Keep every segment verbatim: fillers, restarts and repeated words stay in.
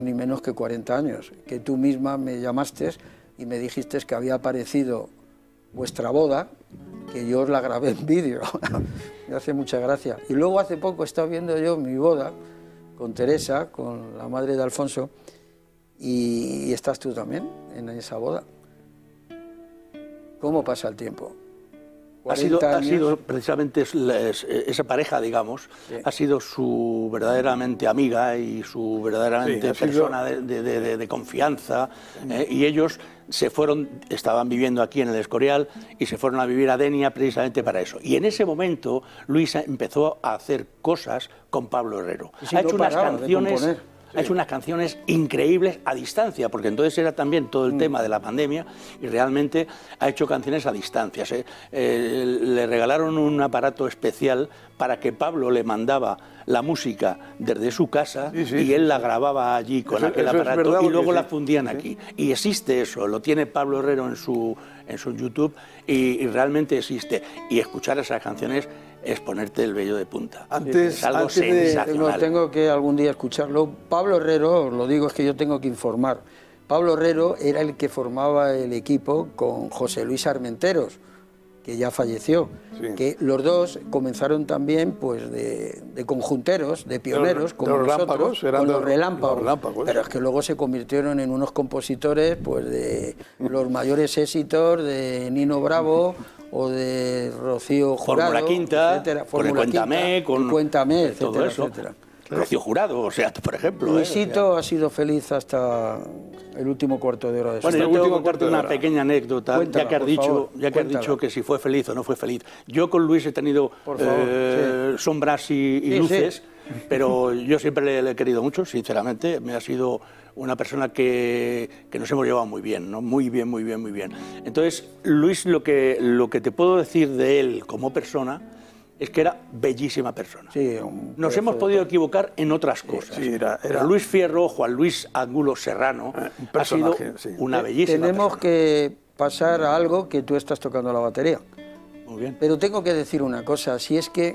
ni menos que cuarenta años, que tú misma me llamaste y me dijiste que había aparecido vuestra boda, que yo os la grabé en vídeo. Me hace mucha gracia. Y luego hace poco he estado viendo yo mi boda con Teresa, con la madre de Alfonso, y, y estás tú también en esa boda. ¿Cómo pasa el tiempo? Ha sido, ha sido precisamente esa pareja, digamos, sí. ha sido su verdaderamente amiga y su verdaderamente sí, persona sido... de, de, de, de confianza, sí. eh, y ellos se fueron, estaban viviendo aquí en el Escorial y se fueron a vivir a Denia precisamente para eso. Y en ese momento Luisa empezó a hacer cosas con Pablo Herrero. Sí, ha hecho no unas canciones... Sí. Ha hecho unas canciones increíbles a distancia, porque entonces era también todo el mm. tema de la pandemia, y realmente ha hecho canciones a distancia. ¿eh? Eh, le regalaron un aparato especial para que Pablo le mandaba la música desde su casa sí, sí, y él sí, la grababa allí con eso, aquel eso aparato y luego la sí. fundían sí. aquí. Y existe eso, lo tiene Pablo Herrero en su, en su YouTube y, y realmente existe. Y escuchar esas canciones es ponerte el vello de punta. Antes, es algo antes sensacional. De, tengo que algún día escucharlo. Pablo Herrero, os lo digo, es que yo tengo que informar. Pablo Herrero era el que formaba el equipo con José Luis Armenteros, que ya falleció, sí. que los dos comenzaron también pues de, de conjunteros, de pioneros, de como los nosotros, eran con de los relámpagos, los relámpagos, pero es que luego se convirtieron en unos compositores pues de los mayores éxitos de Nino Bravo o de Rocío Jurado, Fórmula Quinta, etcétera, con el Cuéntame, con Cuéntame, etcétera, todo eso. etcétera. Rocío Jurado, o sea, por ejemplo. Luisito ¿eh? ha sido feliz hasta el último cuarto de hora de su vida. Bueno, vida. yo tengo que contarte una pequeña anécdota, Cuéntala, ya que has dicho, favor, ya que has dicho que si fue feliz o no fue feliz. Yo con Luis he tenido por favor, eh, sí. sombras y, y sí, luces, sí. pero yo siempre le, le he querido mucho, sinceramente. Me ha sido una persona que, que nos hemos llevado muy bien, ¿no? Muy bien, muy bien, muy bien. Entonces, Luis, lo que, lo que te puedo decir de él como persona es que era bellísima persona. Sí, Nos hemos podido equivocar en otras cosas. Sí, era, era... Pero Luis Fierro, Juan Luis Ángulo Serrano, un ha sido sí. una bellísima Tenemos persona. que pasar a algo que tú estás tocando la batería. Muy bien. Pero tengo que decir una cosa, si es que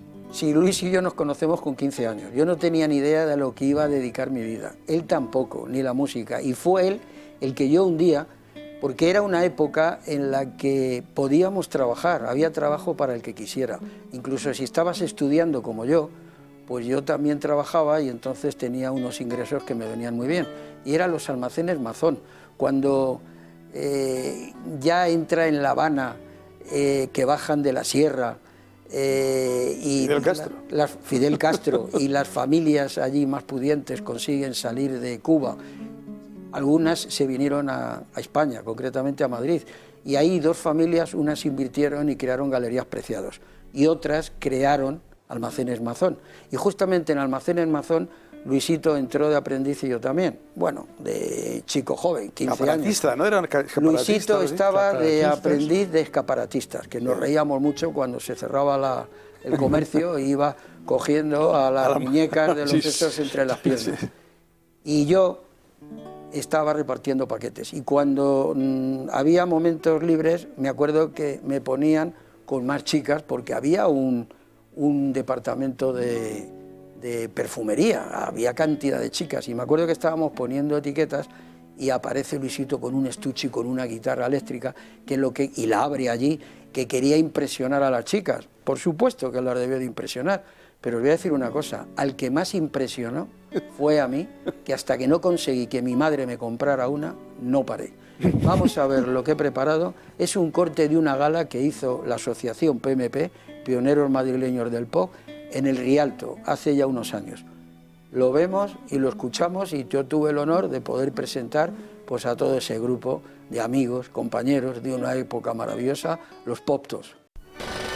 si Luis y yo nos conocemos con quince años, yo no tenía ni idea de lo que iba a dedicar mi vida. Él tampoco, ni la música. Y fue él el que yo un día... porque era una época en la que podíamos trabajar, había trabajo para el que quisiera. Incluso si estabas estudiando como yo, pues yo también trabajaba y entonces tenía unos ingresos que me venían muy bien. Y eran los almacenes Mazón. Cuando eh, ya entra en La Habana, eh, que bajan de la sierra, eh, y Fidel Castro. La, la, Fidel Castro y las familias allí más pudientes consiguen salir de Cuba. Algunas se vinieron a, a España, concretamente a Madrid, y ahí dos familias, unas invirtieron y crearon Galerías Preciados, y otras crearon Almacenes Mazón. Y justamente en Almacenes Mazón, Luisito entró de aprendiz y yo también, bueno, de chico joven, quince años. ¿No eran Luisito estaba de aprendiz de escaparatistas, que nos reíamos mucho cuando se cerraba la, el comercio e iba cogiendo a las a la... muñecas de los sí, estos entre las piernas. Sí. Y yo estaba repartiendo paquetes y cuando mmm, había momentos libres me acuerdo que me ponían con más chicas porque había un, un departamento de, de perfumería, había cantidad de chicas y me acuerdo que estábamos poniendo etiquetas y aparece Luisito con un estuche y con una guitarra eléctrica que lo que, y la abre allí, que quería impresionar a las chicas. Por supuesto que las debió de impresionar, pero os voy a decir una cosa, al que más impresionó fue a mí, que hasta que no conseguí que mi madre me comprara una, no paré. Vamos a ver lo que he preparado. Es un corte de una gala que hizo la asociación P M P, Pioneros Madrileños del Pop, en el Rialto, hace ya unos años. Lo vemos y lo escuchamos y yo tuve el honor de poder presentar pues, a todo ese grupo de amigos, compañeros de una época maravillosa, los Poptos.